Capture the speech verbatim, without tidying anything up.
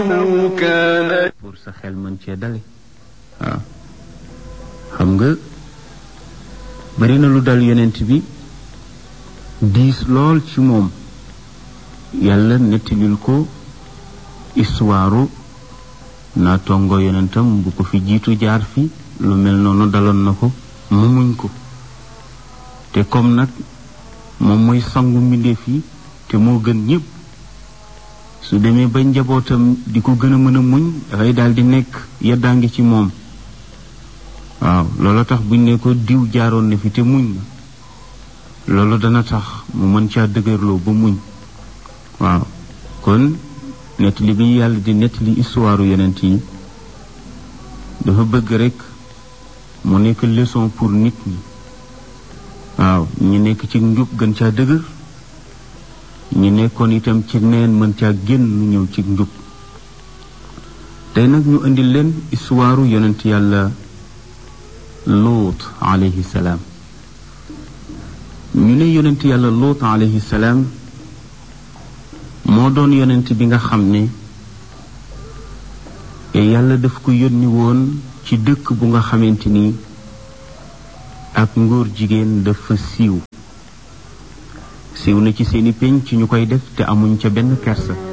pour sa xel mën cee dale waaw xam nga bari na lu dal yonent bi diis lool ci moom yàlla nettalil ko histoire naa tongo yonentam bu ko fi jiitu jaar fi lu mel noonu daloon na ko mu muñ ko te comme nag moom mooy sangu mbindeef yi te moo gën ñépp su demee ba njabootam di ko gën a mën a muñ dafay daal di nekk yeddaangi ci moom waaw loolu tax buñ ne ko diw jaaroon na fi te muñ na loolu dana tax mu mën caa dëgërloo ba muñ waaw kon nettali bi yàlla di nettali histoire yonent yi dafa bëgg rek mu nekk leçon pour nit ñi waaw ñi nekk ci njub gën caa dëgër ñi nekkoon itam ci neen mën caa génn ñëw ci njub tey nag ñu indi leen histoire yonent yàlla Luut alayhi salaam ñu ne yonent yàlla Luut alayhi salaam moo doon yonent bi nga xam ne yàlla daf ko yónni woon ci dëkk bu nga xamante ni ak ngóor jigéen dafa siiw siiw na ci seeni pénc ci ñu koy def te amuñ ca benn kersa